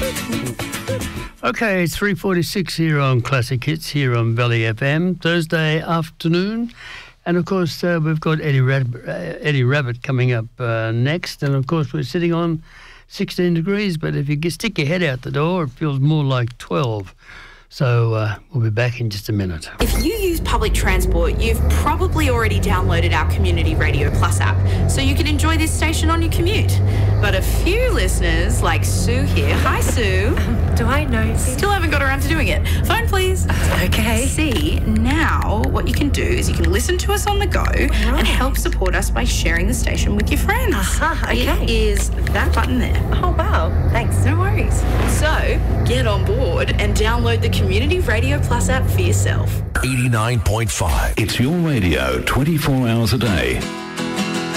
Okay, it's 3:46 here on Classic Hits here on Valley FM, Thursday afternoon. And, of course, we've got Eddie Rabbitt coming up next. And, of course, we're sitting on 16 degrees, but if you stick your head out the door, it feels more like 12. So we'll be back in just a minute. If you use public transport, you've probably already downloaded our Community Radio Plus app, so you can enjoy this station on your commute. But a few listeners, like Sue here, hi Sue. Do I know? Still haven't got around to doing it. Phone please. Okay. See, now what you can do is you can listen to us on the go and help support us by sharing the station with your friends. Okay. It is that button there. Oh, wow. Thanks. No worries. So, get on board and download the Community Radio Plus app for yourself. 89.5. It's your radio 24 hours a day.